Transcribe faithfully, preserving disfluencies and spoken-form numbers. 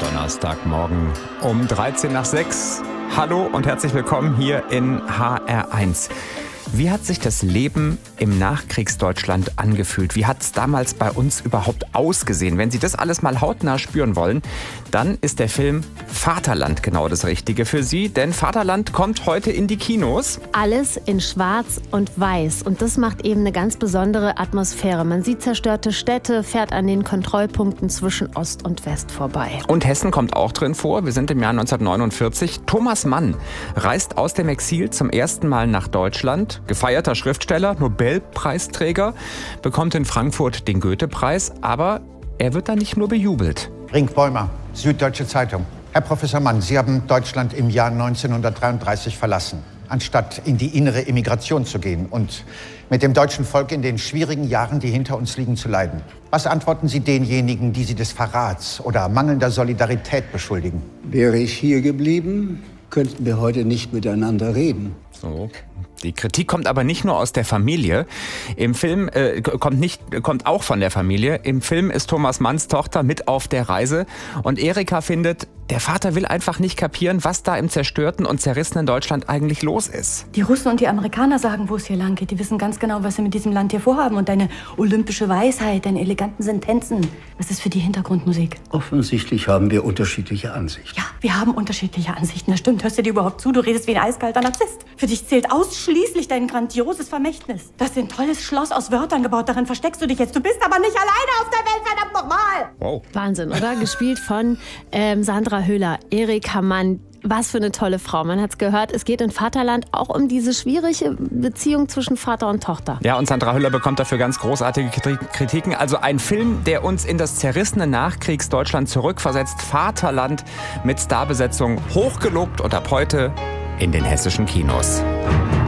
Donnerstagmorgen um dreizehn nach sechs. Hallo und herzlich willkommen hier in H R eins. Wie hat sich das Leben im Nachkriegsdeutschland angefühlt? Wie hat es damals bei uns überhaupt ausgesehen? Wenn Sie das alles mal hautnah spüren wollen, dann ist der Film Vaterland genau das Richtige für Sie. Denn Vaterland kommt heute in die Kinos. Alles in Schwarz und Weiß. Und das macht eben eine ganz besondere Atmosphäre. Man sieht zerstörte Städte, fährt an den Kontrollpunkten zwischen Ost und West vorbei. Und Hessen kommt auch drin vor. Wir sind im Jahr neunzehnhundertneunundvierzig. Thomas Mann reist aus dem Exil zum ersten Mal nach Deutschland. Gefeierter Schriftsteller, Nobelpreisträger, bekommt in Frankfurt den Goethe-Preis, aber er wird da nicht nur bejubelt. Rink Bäumer, Süddeutsche Zeitung. Herr Professor Mann, Sie haben Deutschland im Jahr neunzehnhundertdreiunddreißig verlassen, anstatt in die innere Emigration zu gehen und mit dem deutschen Volk in den schwierigen Jahren, die hinter uns liegen, zu leiden. Was antworten Sie denjenigen, die Sie des Verrats oder mangelnder Solidarität beschuldigen? Wäre ich hier geblieben, könnten wir heute nicht miteinander reden. So. Die Kritik kommt aber nicht nur aus der Familie. Im Film äh, kommt nicht kommt auch von der Familie. Im Film ist Thomas Manns Tochter mit auf der Reise und Erika findet, der Vater will einfach nicht kapieren, was da im zerstörten und zerrissenen Deutschland eigentlich los ist. Die Russen und die Amerikaner sagen, wo es hier lang geht. Die wissen ganz genau, was sie mit diesem Land hier vorhaben. Und deine olympische Weisheit, deine eleganten Sentenzen, das ist für die Hintergrundmusik. Offensichtlich haben wir unterschiedliche Ansichten. Ja, wir haben unterschiedliche Ansichten. Das stimmt. Hörst du dir überhaupt zu? Du redest wie ein eiskalter Narzisst. Für dich zählt ausschließlich dein grandioses Vermächtnis. Das ist ein tolles Schloss aus Wörtern gebaut. Darin versteckst du dich jetzt. Du bist aber nicht alleine auf der Welt, verdammt nochmal. Wow. Wahnsinn, oder? Gespielt von ähm, Sandra Hüller, Erika Mann. Was für eine tolle Frau. Man hat es gehört, es geht in Vaterland auch um diese schwierige Beziehung zwischen Vater und Tochter. Ja, und Sandra Hüller bekommt dafür ganz großartige Kritiken. Also ein Film, der uns in das zerrissene Nachkriegsdeutschland zurückversetzt. Vaterland mit Starbesetzung, hochgelobt und ab heute in den hessischen Kinos.